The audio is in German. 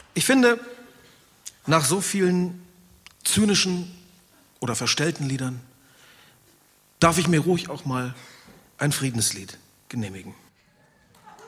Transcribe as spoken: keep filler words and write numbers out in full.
Ich finde, nach so vielen zynischen oder verstellten Liedern darf ich mir ruhig auch mal ein Friedenslied genehmigen.